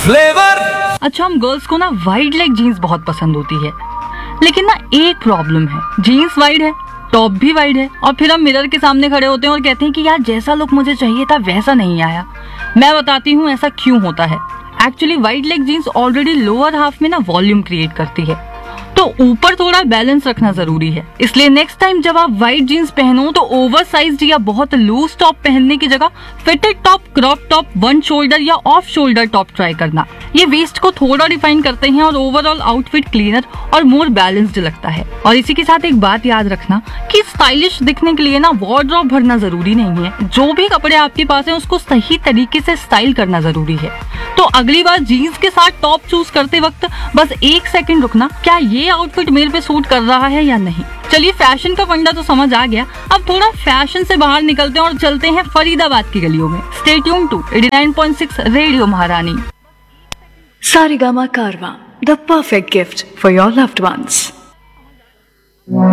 Flavour. अच्छा, हम girls को ना वाइड लेग जीन्स बहुत पसंद होती है, लेकिन ना एक प्रॉब्लम है, जीन्स वाइड है, टॉप भी वाइड है, और फिर हम मिरर के सामने खड़े होते हैं और कहते हैं कि यार जैसा लुक मुझे चाहिए था वैसा नहीं आया। मैं बताती हूँ ऐसा क्यों होता है। Actually wide leg jeans already lower half में ना वॉल्यूम क्रिएट करती है, तो ऊपर थोड़ा बैलेंस रखना जरूरी है। इसलिए नेक्स्ट टाइम जब आप वाइड जीन्स पहनो तो ओवर साइज्ड या बहुत लूज टॉप पहनने की जगह fitted top, crop top, one shoulder या ऑफ शोल्डर टॉप ट्राई करना। ये वेस्ट को थोड़ा डिफाइन करते हैं और ओवरऑल आउटफिट क्लीनर और मोर बैलेंस्ड लगता है। और इसी के साथ एक बात याद रखना कि स्टाइलिश दिखने के लिए ना वार्डरोब भरना जरूरी नहीं है। जो भी कपड़े आपके पास है उसको सही तरीके से स्टाइल करना जरूरी है। तो अगली बार जीन्स के साथ टॉप चूज करते वक्त बस एक सेकंड रुकना, क्या ये आउटफिट मेरे पे सूट कर रहा है या नहीं। चलिए, फैशन का फंडा तो समझ आ गया, अब थोड़ा फैशन से बाहर निकलते हैं और चलते हैं फरीदाबाद की गलियों में। स्टे ट्यून टू 89.6 रेडियो महारानी। सारेगामा कारवां, the perfect gift for your loved ones.